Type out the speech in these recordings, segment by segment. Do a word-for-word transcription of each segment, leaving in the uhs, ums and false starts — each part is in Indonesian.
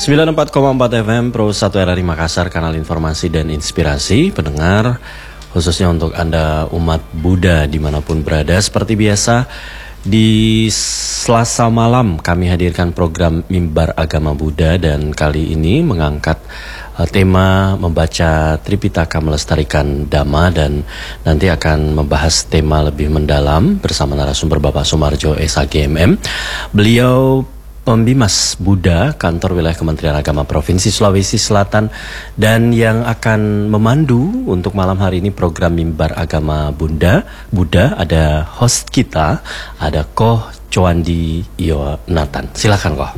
sembilan puluh empat koma empat F M Pro satu R R I Makassar, kanal informasi dan inspirasi pendengar, khususnya untuk Anda umat Buddha dimanapun berada. Seperti biasa, di Selasa malam kami hadirkan program Mimbar Agama Buddha, dan kali ini mengangkat uh, tema membaca Tripitaka melestarikan Dhamma, dan nanti akan membahas tema lebih mendalam bersama narasumber Bapak Sumarjo S H G M M. Beliau Pembimas Buddha Kantor Wilayah Kementerian Agama Provinsi Sulawesi Selatan, dan yang akan memandu untuk malam hari ini program Mimbar Agama Buddha Buddha ada host kita, ada Koh Coandi Yonatan. Silakan Koh.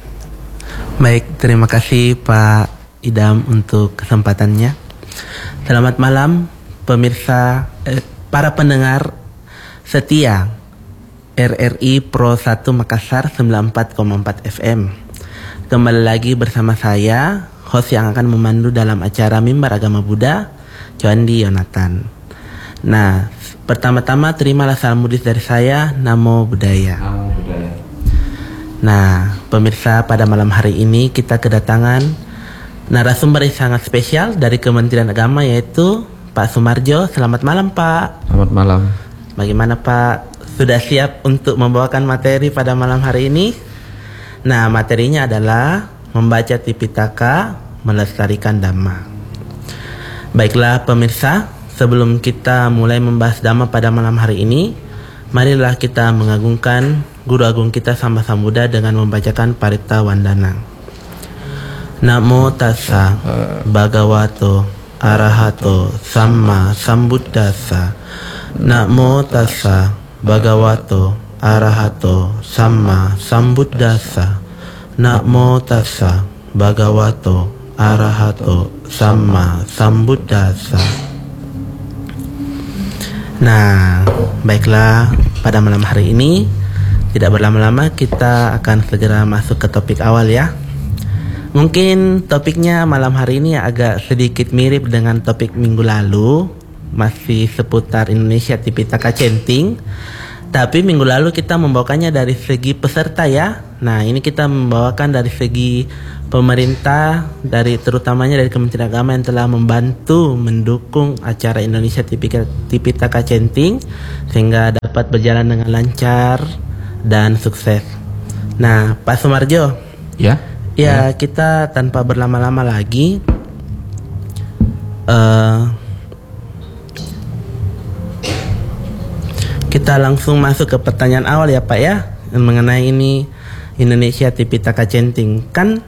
Baik, terima kasih Pak Idam untuk kesempatannya. Selamat malam pemirsa, eh, para pendengar setia R R I Pro satu Makassar sembilan puluh empat koma empat F M. Kembali lagi bersama saya, host yang akan memandu dalam acara Mimbar Agama Buddha, Coandi Yonatan. Nah, pertama-tama terimalah salam Buddhis dari saya, Namo Buddhaya. Namo Buddhaya. Nah, pemirsa, pada malam hari ini kita kedatangan narasumber yang sangat spesial dari Kementerian Agama, yaitu Pak Sumarjo. Selamat malam Pak. Selamat malam. Bagaimana Pak? Sudah siap untuk membawakan materi pada malam hari ini? Nah, materinya adalah membaca Tripitaka melestarikan Dhamma. Baiklah pemirsa, sebelum kita mulai membahas Dhamma pada malam hari ini, marilah kita mengagungkan Guru Agung kita Samba Sambuddha dengan membacakan Parita Wandana. Namo tassa bhagavato arahato samma sambuddhassa. Namo tassa Bhagavato arahato samma sambuddhassa. Namo tassa Bhagavato arahato samma sambuddhassa. Nah, baiklah, pada malam hari ini tidak berlama-lama kita akan segera masuk ke topik awal ya. Mungkin topiknya malam hari ini agak sedikit mirip dengan topik minggu lalu, masih seputar Indonesia Tripitaka Centing, tapi minggu lalu kita membawakannya dari segi peserta ya. Nah, ini kita membawakan dari segi pemerintah, dari terutamanya dari Kementerian Agama yang telah membantu mendukung acara Indonesia Tripitaka Centing sehingga dapat berjalan dengan lancar dan sukses. Nah, Pak Sumarjo, Ya. Ya, ya. Kita tanpa berlama-lama lagi, uh, kita langsung masuk ke pertanyaan awal ya Pak ya, mengenai ini Indonesia Tripitaka Centing. Kan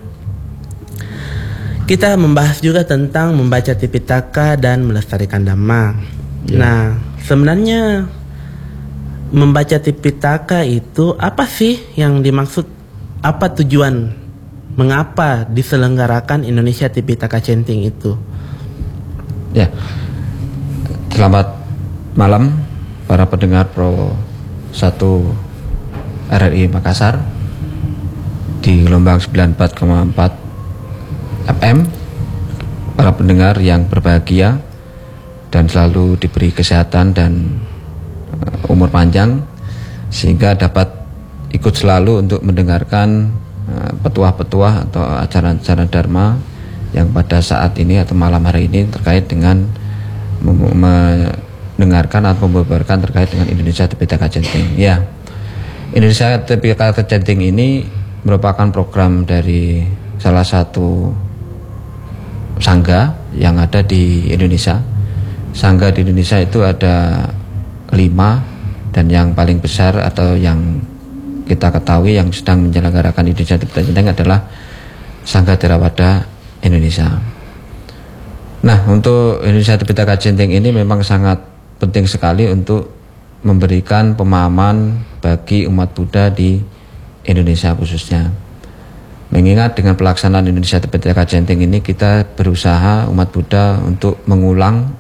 kita membahas juga tentang membaca Tripitaka dan melestarikan Dhamma. Ya. Nah, sebenarnya membaca Tripitaka itu apa sih yang dimaksud? Apa tujuan? Mengapa diselenggarakan Indonesia Tripitaka Centing itu? Ya. Selamat malam para pendengar Pro satu R R I Makassar di gelombang sembilan puluh empat koma empat F M. Para pendengar yang berbahagia dan selalu diberi kesehatan dan uh, umur panjang sehingga dapat ikut selalu untuk mendengarkan uh, petuah-petuah atau acara-acara Dharma yang pada saat ini atau malam hari ini terkait dengan mem- me- mendengarkan atau membeberkan terkait dengan Indonesia Tripitaka Centing. Ya, Indonesia Tripitaka Centing ini merupakan program dari salah satu sangga yang ada di Indonesia. Sangga di Indonesia itu ada lima, dan yang paling besar atau yang kita ketahui yang sedang menyelenggarakan Indonesia Tripitaka Centing adalah Sangga Theravada Indonesia. Nah, untuk Indonesia Tripitaka Centing ini memang sangat penting sekali untuk memberikan pemahaman bagi umat Buddha di Indonesia khususnya. Mengingat dengan pelaksanaan Indonesia Tripitaka Centing ini kita berusaha umat Buddha untuk mengulang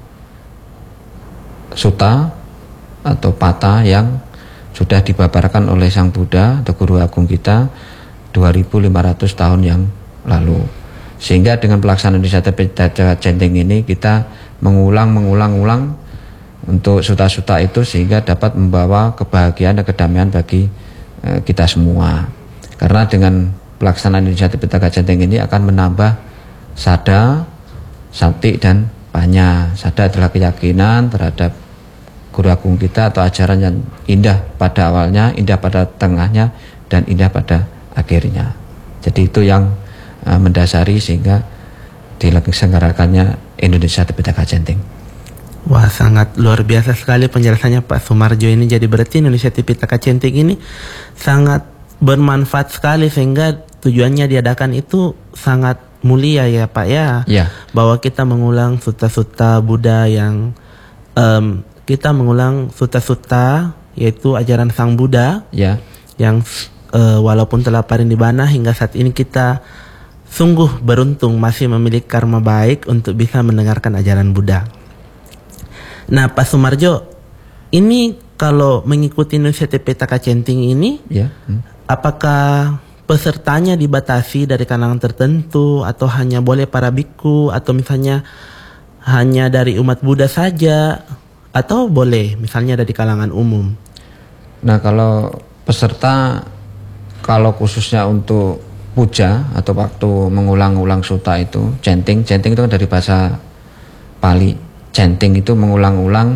sutta atau patah yang sudah dibabarkan oleh Sang Buddha atau Guru Agung kita dua ribu lima ratus tahun yang lalu. Sehingga dengan pelaksanaan Indonesia Tripitaka Centing ini kita mengulang-mengulang-ulang untuk sutta-sutta itu sehingga dapat membawa kebahagiaan dan kedamaian bagi e, kita semua. Karena dengan pelaksanaan Indonesia Tipitaka Centing ini akan menambah sada, sati dan panya. Sada adalah keyakinan terhadap guru agung kita atau ajaran yang indah pada awalnya, indah pada tengahnya, dan indah pada akhirnya. Jadi itu yang uh, mendasari sehingga diselenggarakannya Indonesia Tipitaka Centing. Wah, sangat luar biasa sekali penjelasannya Pak Sumarjo ini. Jadi berarti Indonesia Tipitaka Centing ini sangat bermanfaat sekali sehingga tujuannya diadakan itu sangat mulia ya Pak ya. Ya. Bahwa kita mengulang suta-suta Buddha yang um, kita mengulang suta-suta yaitu ajaran Sang Buddha. Ya. Yang uh, walaupun telah parinibbana hingga saat ini kita sungguh beruntung masih memiliki karma baik untuk bisa mendengarkan ajaran Buddha. Nah, Pak Sumarjo, ini kalau mengikuti Indonesia Tipitaka Centing ini, Ya. Hmm. apakah pesertanya dibatasi dari kalangan tertentu atau hanya boleh para biku atau misalnya hanya dari umat Buddha saja atau boleh misalnya dari kalangan umum? Nah, kalau peserta, kalau khususnya untuk puja atau waktu mengulang-ulang suta itu, chanting, chanting itu kan dari bahasa Pali. Chanting itu mengulang-ulang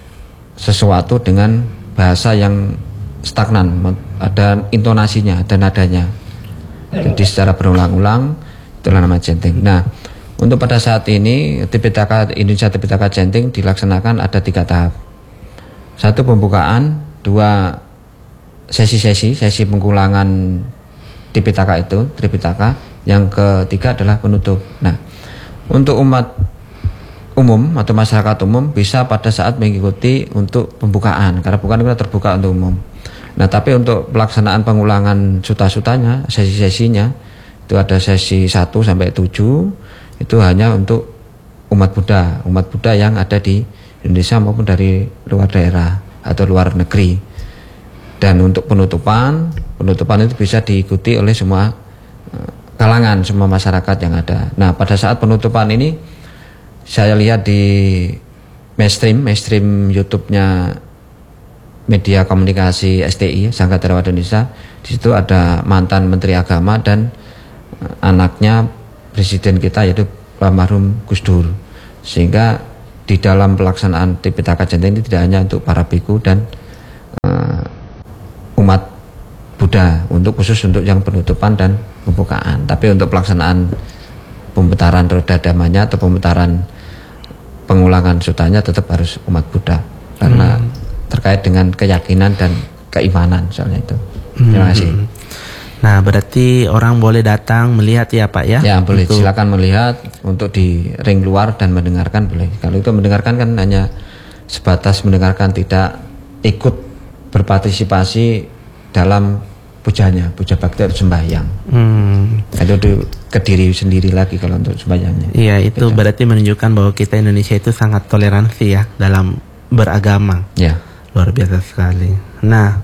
sesuatu dengan bahasa yang stagnan, ada intonasinya, ada nadanya. Jadi secara berulang-ulang itulah nama chanting. Nah, untuk pada saat ini Tipitaka Indonesia Tipitaka Chanting dilaksanakan ada tiga tahap. Satu pembukaan, dua sesi-sesi, sesi pengulangan Tipitaka itu, Tripitaka. Yang ketiga adalah penutup. Nah, untuk umat umum atau masyarakat umum bisa pada saat mengikuti untuk pembukaan, karena bukan kita terbuka untuk umum. Nah, tapi untuk pelaksanaan pengulangan suta-sutanya, sesi-sesinya itu ada sesi satu sampai tujuh, itu hanya untuk umat Buddha, umat Buddha yang ada di Indonesia maupun dari luar daerah atau luar negeri. Dan untuk penutupan, penutupan itu bisa diikuti oleh semua kalangan, semua masyarakat yang ada. Nah, pada saat penutupan ini saya lihat di mainstream, mainstream YouTube-nya media komunikasi S T I, Sangga Theravada Indonesia. Di situ ada mantan Menteri Agama dan anaknya Presiden kita yaitu almarhum Gus Dur. Sehingga di dalam pelaksanaan Tipitaka Centing ini tidak hanya untuk para biku dan uh, umat Buddha, untuk khusus untuk yang penutupan dan pembukaan. Tapi untuk pelaksanaan pemutaran roda damanya atau pemutaran pengulangan sutanya tetap harus umat Buddha karena hmm. terkait dengan keyakinan dan keimanan soalnya itu. Terima kasih. Hmm. Nah, berarti orang boleh datang melihat ya Pak ya? Ya boleh, untuk... silakan melihat untuk di ring luar dan mendengarkan boleh. Kalau itu mendengarkan kan hanya sebatas mendengarkan, tidak ikut berpartisipasi dalam pujanya, puja bakti atau sembahyang. Hmm. Itu ke diri sendiri lagi kalau untuk sembahyangnya. Iya, itu Beda. Berarti menunjukkan bahwa kita Indonesia itu sangat toleransi ya dalam beragama. Ya. Luar biasa sekali. Nah,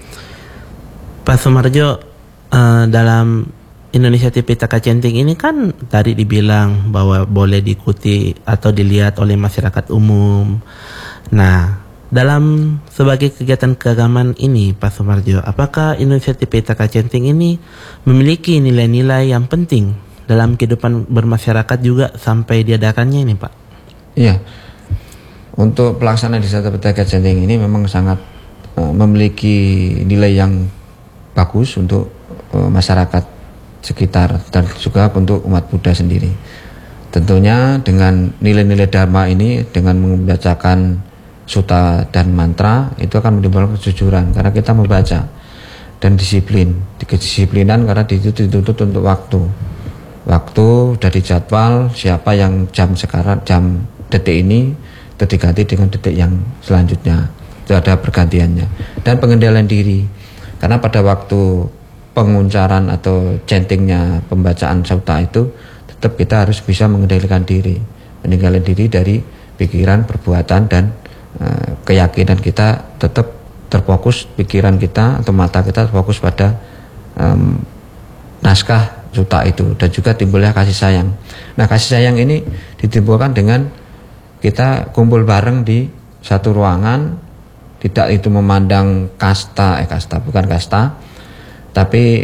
Pak Sumarjo, uh, dalam Indonesia Tipitaka Centing ini kan tadi dibilang bahwa boleh diikuti atau dilihat oleh masyarakat umum. Nah, dalam sebagai kegiatan keagamaan ini, Pak Sumarjo, apakah Indonesia Tipitaka Centing ini memiliki nilai-nilai yang penting dalam kehidupan bermasyarakat juga sampai diadakannya ini, Pak? Iya. Untuk pelaksanaan Indonesia Tipitaka Centing ini memang sangat uh, memiliki nilai yang bagus untuk uh, masyarakat sekitar dan juga untuk umat Buddha sendiri. Tentunya dengan nilai-nilai dharma ini, dengan membacakan suta dan mantra, itu akan menimbulkan kejujuran karena kita membaca, dan disiplin, kedisiplinan karena dituntut untuk waktu waktu dari jadwal, siapa yang jam sekarang, jam detik ini itu diganti dengan detik yang selanjutnya, itu ada pergantiannya. Dan pengendalian diri, karena pada waktu penguncaran atau chantingnya pembacaan suta itu tetap kita harus bisa mengendalikan diri, mengendalikan diri dari pikiran, perbuatan dan keyakinan kita tetap terfokus, pikiran kita atau mata kita terfokus pada um, naskah suta itu, dan juga timbulnya kasih sayang. Nah, kasih sayang ini ditimbulkan dengan kita kumpul bareng di satu ruangan, tidak itu memandang kasta, eh kasta bukan kasta, tapi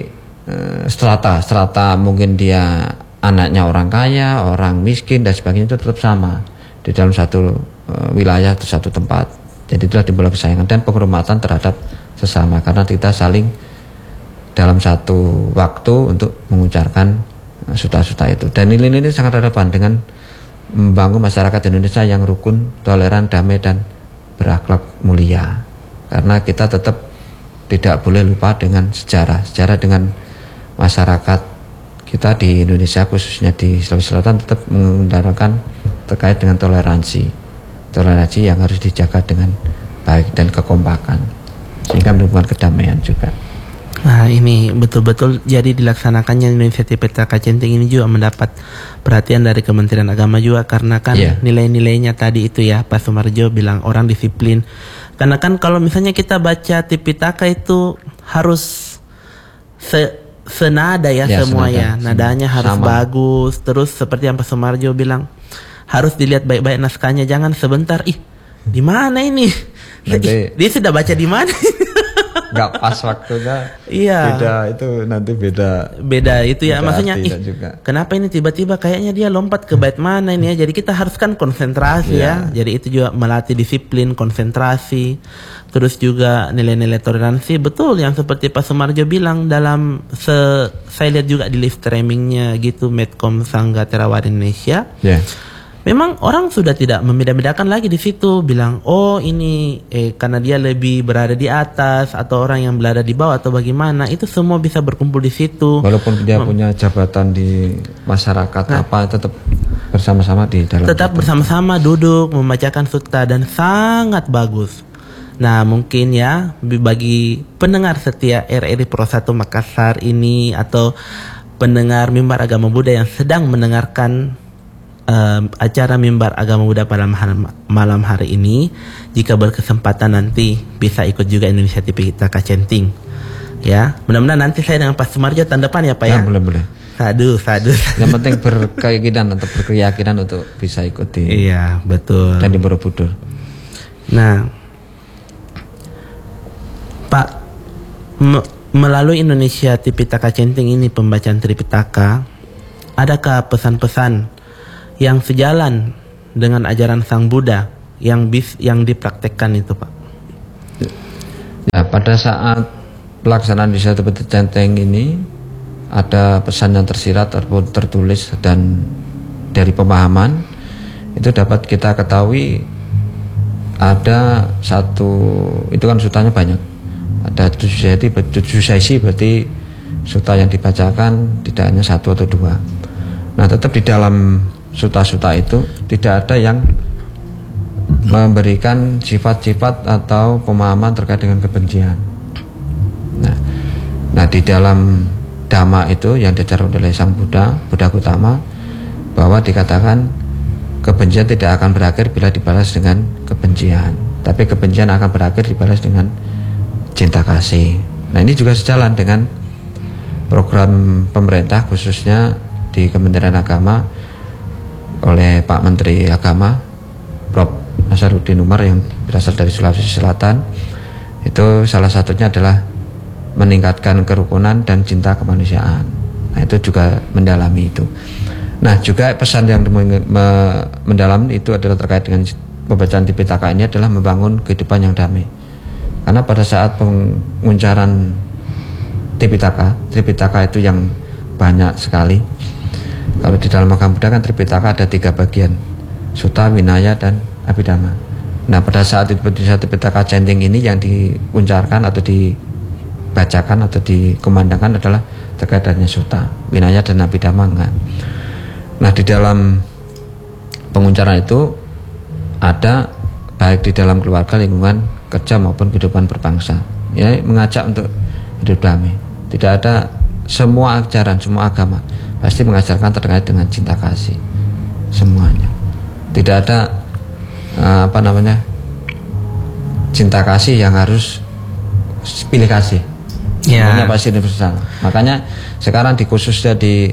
uh, strata, strata mungkin dia anaknya orang kaya, orang miskin dan sebagainya, itu tetap sama di dalam satu uh, wilayah atau satu tempat. Jadi itulah timbul kesayangan dan penghormatan terhadap sesama karena kita saling dalam satu waktu untuk mengucapkan uh, suta-suta itu. Dan nilai-nilai ini sangat relevan dengan membangun masyarakat Indonesia yang rukun, toleran, damai dan berakhlak mulia. Karena kita tetap tidak boleh lupa dengan sejarah, sejarah dengan masyarakat kita di Indonesia khususnya di Sulawesi Selatan tetap mengutarakan terkait dengan toleransi, toleransi yang harus dijaga dengan baik dan kekompakan sehingga menimbulkan kedamaian juga. Nah ini betul-betul jadi dilaksanakannya Indonesia Tipitaka Centing ini juga mendapat perhatian dari Kementerian Agama juga karena kan yeah. nilai-nilainya tadi itu ya Pak Sumarjo bilang orang disiplin. Karena kan kalau misalnya kita baca Tipitaka itu harus se senada ya, ya semua senada. ya nadanya Sama. harus bagus. Terus seperti yang Pak Sumarjo bilang harus dilihat baik-baik naskahnya, jangan sebentar ih di mana ini nanti, dia sudah baca di mana nggak pas waktunya. Iya. Beda itu nanti beda. Beda itu ya beda maksudnya. Ih, juga. Kenapa ini tiba-tiba kayaknya dia lompat ke bait mana ini ya? Jadi kita harus kan konsentrasi yeah. ya. Jadi itu juga melatih disiplin, konsentrasi. Terus juga nilai-nilai toleransi. Betul yang seperti Pak Sumarjo bilang dalam se saya lihat juga di live streamingnya gitu Medcom Sangga Terawada Indonesia. Yeah. Memang orang sudah tidak membeda-bedakan lagi di situ, bilang oh ini eh, karena dia lebih berada di atas atau orang yang berada di bawah atau bagaimana, itu semua bisa berkumpul di situ. Walaupun dia Mem punya jabatan di masyarakat nah, apa tetap bersama-sama di dalam. Tetap bersama-sama duduk membacakan sutta dan sangat bagus. Nah mungkin ya bagi pendengar setia R R I Pro satu Makassar ini atau pendengar Mimbar Agama Buddha yang sedang mendengarkan Uh, acara Mimbar Agama Buddha pada malam hari ini, jika berkesempatan nanti bisa ikut juga Indonesia Tipitaka Centing ya. Mudah-mudahan nanti saya dengan Pak Sumarjo tahun depan ya Pak ya. Boleh boleh. Sadu sadu. Yang penting berkeyakinan atau berkeyakinan untuk bisa ikuti. Iya betul. Dan di Borobudur. Nah Pak, me melalui Indonesia Tipitaka Centing ini pembacaan Tripitaka, adakah pesan-pesan yang sejalan dengan ajaran Sang Buddha yang bis yang dipraktekkan itu Pak? Ya, pada saat pelaksanaan di satu Tipitaka Centing ini ada pesan yang tersirat ataupun tertulis dan dari pemahaman itu dapat kita ketahui ada satu, itu kan sutanya banyak, ada tujuh sesi, tujuh sesi berarti suta yang dibacakan tidak hanya satu atau dua. Nah tetap di dalam suta-suta itu tidak ada yang memberikan sifat-sifat atau pemahaman terkait dengan kebencian. Nah, nah di dalam Dhamma itu yang diajarkan oleh Sang Buddha, Buddha Gautama, bahwa dikatakan kebencian tidak akan berakhir bila dibalas dengan kebencian, tapi kebencian akan berakhir dibalas dengan cinta kasih. Nah ini juga sejalan dengan program pemerintah khususnya di Kementerian Agama oleh Pak Menteri Agama Prof Nasaruddin Umar yang berasal dari Sulawesi Selatan. Itu salah satunya adalah meningkatkan kerukunan dan cinta kemanusiaan. Nah itu juga mendalami itu. Nah juga pesan yang mendalam itu adalah terkait dengan pembacaan Tipitaka ini adalah membangun kehidupan yang damai. Karena pada saat penguncaran Tipitaka, Tripitaka itu yang banyak sekali. Kalau di dalam agama Buddha kan Tripitaka ada tiga bagian, Sutta, Vinaya, dan Abhidhamma. Nah pada saat Tripitaka Centing ini yang diuncarkan atau dibacakan atau dikumandangkan adalah terkait dengan Sutta, Vinaya, dan Abhidhamma enggak. Nah di dalam penguncaran itu ada baik di dalam keluarga, lingkungan kerja maupun kehidupan berbangsa, ya mengajak untuk hidup damai. Tidak ada, semua ajaran, semua agama pasti mengajarkan terkait dengan cinta kasih semuanya. Tidak ada uh, apa namanya cinta kasih yang harus pilih kasih. Semuanya yeah. pasti universal. Makanya sekarang di khususnya di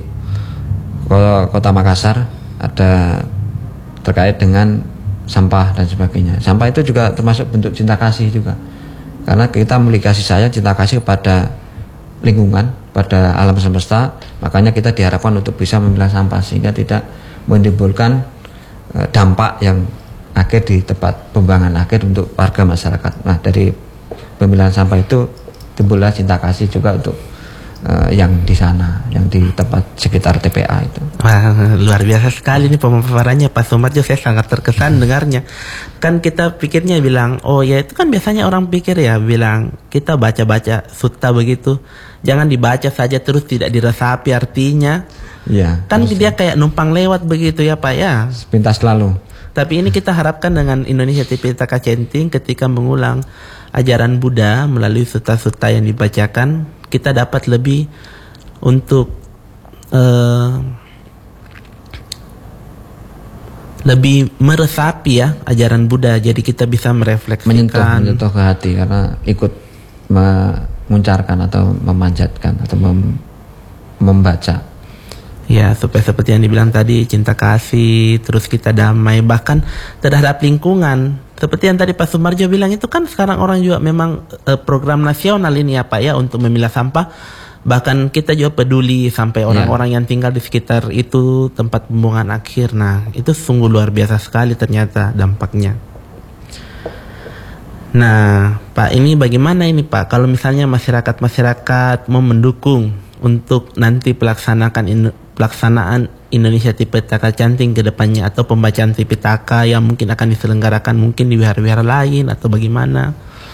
Kota Makassar ada terkait dengan sampah dan sebagainya. Sampah itu juga termasuk bentuk cinta kasih juga. Karena kita memiliki kasih sayang, cinta kasih kepada lingkungan, pada alam semesta. Makanya kita diharapkan untuk bisa memilah sampah sehingga tidak menimbulkan uh, dampak yang akhir di tempat pembuangan akhir untuk warga masyarakat. Nah, dari pemilahan sampah itu timbullah cinta kasih juga untuk uh, yang di sana, yang di tempat sekitar T P A itu. Wah, luar biasa sekali nih pemaparannya Pak Sumarjo, saya sangat terkesan dengarnya. Kan kita pikirnya bilang, oh ya itu kan biasanya orang pikir ya bilang kita baca-baca sutta begitu, jangan dibaca saja terus tidak diresapi artinya. Iya. Kan dia kayak numpang lewat begitu ya Pak ya. Sepintas lalu. Tapi ini kita harapkan dengan Indonesia Tipitaka Centing ketika mengulang ajaran Buddha melalui sutta-sutta yang dibacakan, kita dapat lebih untuk uh, lebih meresapi ya ajaran Buddha. Jadi kita bisa merefleksikan, menyentuh, menyentuh ke hati karena ikut memuncarkan atau memanjatkan atau mem membaca. Ya, supaya seperti yang dibilang tadi, cinta kasih, terus kita damai, bahkan terhadap lingkungan. Seperti yang tadi Pak Sumarjo bilang, itu kan sekarang orang juga memang eh, program nasional ini ya Pak ya untuk memilah sampah. Bahkan kita juga peduli sampai orang-orang yang tinggal di sekitar itu tempat pembuangan akhir. Nah, itu sungguh luar biasa sekali ternyata dampaknya. Nah, Pak, ini bagaimana ini Pak? Kalau misalnya masyarakat-masyarakat mau mendukung untuk nanti pelaksanakan pelaksanaan Indonesia Tipitaka Centing ke depannya, atau pembacaan Tipitaka yang mungkin akan diselenggarakan mungkin di wihara-wihara lain atau bagaimana?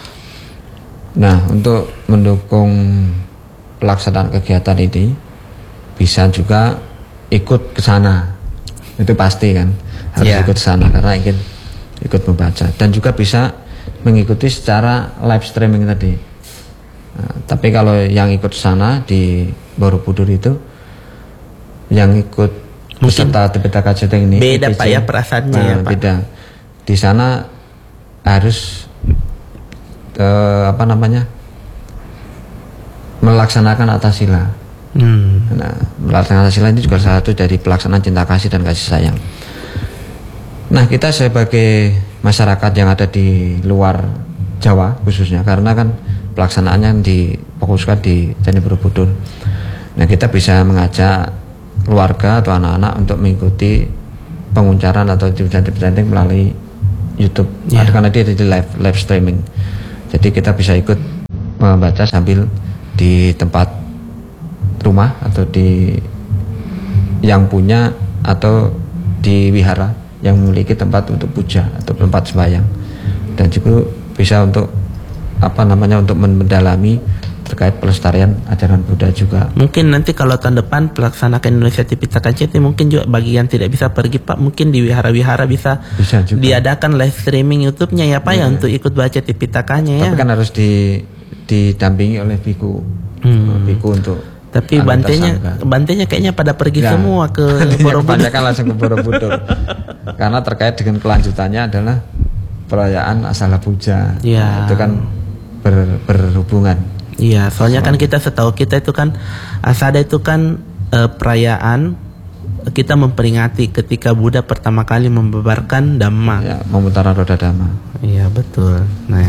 Nah, untuk mendukung pelaksanaan kegiatan ini bisa juga ikut ke sana. Itu pasti kan, harus yeah. ikut ke sana karena ingin ikut membaca, dan juga bisa mengikuti secara live streaming tadi. Nah, tapi kalau yang ikut sana di Borobudur itu, yang ikut peserta Tipitaka Centing ini beda I P C, Pak ya perasaannya nah, ya Pak. Beda. Di sana harus uh, apa namanya melaksanakan atasila. Hmm. Nah, melaksanakan atasila ini juga salah satu dari pelaksanaan cinta kasih dan kasih sayang. Nah, kita sebagai masyarakat yang ada di luar Jawa khususnya, karena kan pelaksanaannya difokuskan di Candi Borobudur. Nah, kita bisa mengajak keluarga atau anak-anak untuk mengikuti penguncaran atau Tipitaka melalui YouTube. Yeah. Karena dia di live live streaming. Jadi kita bisa ikut membaca sambil di tempat rumah atau di yang punya atau di wihara yang memiliki tempat untuk puja atau tempat sembahyang. Dan juga bisa untuk apa namanya untuk mendalami terkait pelestarian ajaran Buddha juga. Mungkin nanti kalau tahun depan pelaksanakan Indonesia Tipitaka Centing, mungkin juga bagi yang tidak bisa pergi Pak, mungkin di wihara-wihara bisa, bisa diadakan live streaming YouTube-nya ya Pak ya, ya untuk ikut baca Tipitakanya ya. Tapi kan harus di, didampingi oleh biku, hmm. biku untuk. Tapi bantenya, bantenya kayaknya pada pergi ya. semua ke Borobudur. Kan langsung ke Borobudur. Karena terkait dengan kelanjutannya adalah perayaan Asala Puja. Ya. Itu kan ber, berhubungan. Iya, soalnya kan kita setahu kita itu kan Asada itu kan e, perayaan kita memperingati ketika Buddha pertama kali membebarkan Dhamma. Ya, memutaran roda Dhamma. Iya betul. Nah,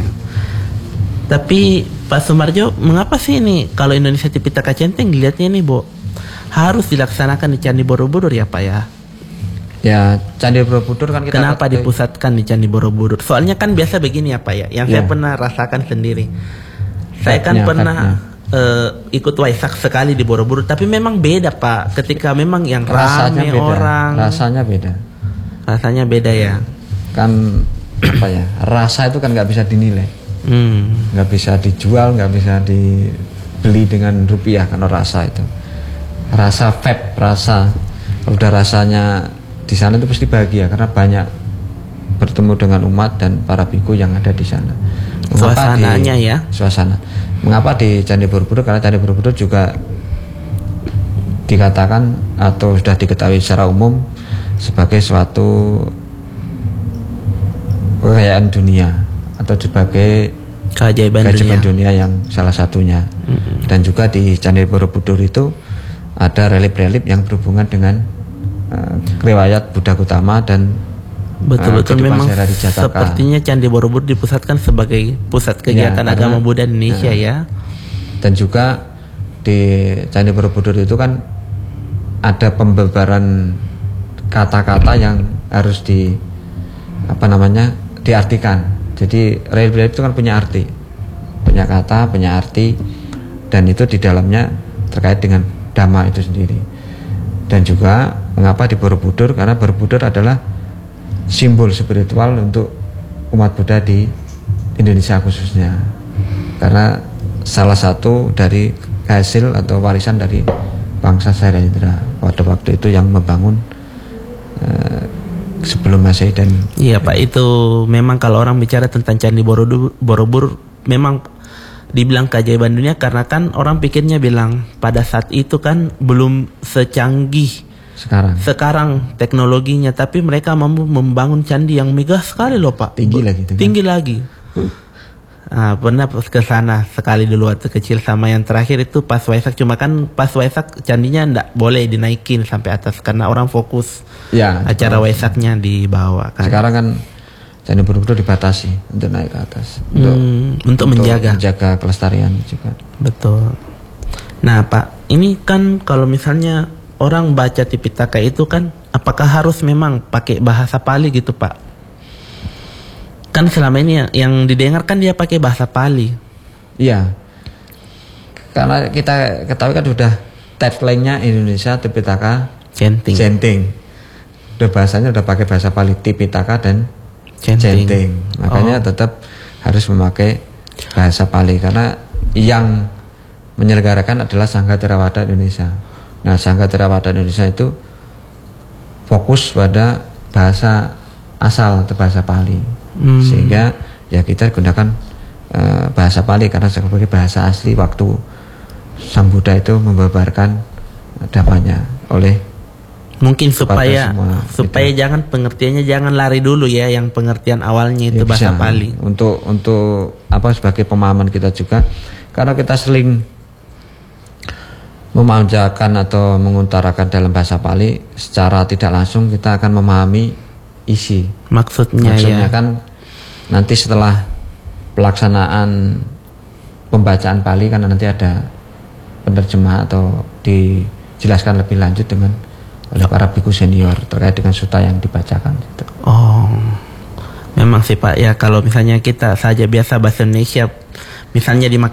tapi Pak Sumarjo, mengapa sih ini kalau Indonesia Tipitaka Centing dilihatnya ini Bu harus dilaksanakan di Candi Borobudur ya Pak ya? Ya, Candi Borobudur kan kita. Kenapa pakai... dipusatkan di Candi Borobudur? Soalnya kan biasa begini ya Pak ya, yang ya. saya pernah rasakan sendiri. Saya kan fatnya, pernah uh, ikut Waisak sekali di Borobudur, tapi memang beda Pak. Ketika memang yang ramai orang, rasanya beda. Rasanya beda ya. Kan apa ya? Rasa itu kan nggak bisa dinilai, nggak hmm. bisa dijual, nggak bisa dibeli dengan rupiah karena rasa itu. Rasa vape, rasa. Udah rasanya di sana itu pasti bahagia karena banyak bertemu dengan umat dan para biku yang ada di sana. Mengapa suasananya di, ya suasana mengapa di Candi Borobudur? Karena Candi Borobudur juga dikatakan atau sudah diketahui secara umum sebagai suatu kekayaan dunia atau sebagai keajaiban dunia. dunia yang salah satunya. Mm-hmm. Dan juga di Candi Borobudur itu ada relief-relief yang berhubungan dengan uh, riwayat Buddha Gautama dan betul-betul uh, memang sepertinya Candi Borobudur dipusatkan sebagai pusat kegiatan ya, agama Buddha Indonesia uh, ya. Dan juga di Candi Borobudur itu kan ada pembebaran kata-kata yang harus di apa namanya diartikan. Jadi relief itu kan punya arti, punya kata, punya arti, dan itu di dalamnya terkait dengan dhamma itu sendiri. Dan juga mengapa di Borobudur, karena Borobudur adalah simbol spiritual untuk umat Buddha di Indonesia khususnya, karena salah satu dari hasil atau warisan dari bangsa Sairendra pada waktu itu yang membangun uh, sebelum Masehi. Dan iya Pak, itu memang kalau orang bicara tentang Candi Borobudur, Borobudur memang dibilang keajaiban dunia karena kan orang pikirnya bilang pada saat itu kan belum secanggih sekarang sekarang teknologinya, tapi mereka mampu membangun candi yang megah sekali loh Pak, tinggi lagi tinggi, tinggi lagi. Ah, pernah ke sana sekali dulu waktu kecil, sama yang terakhir itu pas Waisak, cuma kan pas Waisak candinya ndak boleh dinaikin sampai atas karena orang fokus ya, acara oh. Waisaknya di bawah kan. Sekarang kan Candi Borobudur dibatasi untuk naik ke atas untuk, hmm, untuk, untuk menjaga menjaga kelestarian juga. Betul. Nah Pak, ini kan kalau misalnya orang baca Tipitaka itu kan apakah harus memang pakai bahasa Pali gitu Pak? Kan selama ini yang, yang didengar kan dia pakai bahasa Pali. Iya. Karena kita ketahui kan sudah tagline-nya Indonesia Tipitaka Centing. Centing. Udah bahasanya udah pakai bahasa Pali Tipitaka dan Centing. Centing. Makanya oh. tetap harus memakai bahasa Pali karena yang menyelenggarakan adalah Sangha Theravada Indonesia. Nah, Sangha Theravada Indonesia itu fokus pada bahasa asal atau bahasa Pali. Hmm. Sehingga ya kita gunakan uh, bahasa Pali karena sebagai bahasa asli waktu Sang Buddha itu membabarkan dhammanya oleh mungkin supaya semua, supaya gitu. Jangan pengertiannya jangan lari dulu ya yang pengertian awalnya itu ya, bahasa bisa. Pali. Untuk untuk apa sebagai pemahaman kita juga karena kita sering memanjakan atau mengutarakan dalam bahasa Pali secara tidak langsung kita akan memahami isi maksudnya, maksudnya ya. Kan nanti setelah pelaksanaan pembacaan Pali kan nanti ada penerjemah atau dijelaskan lebih lanjut dengan oleh para biku senior terkait dengan sutta yang dibacakan gitu. Oh, memang sih Pak ya, kalau misalnya kita saja biasa bahasa Indonesia misalnya di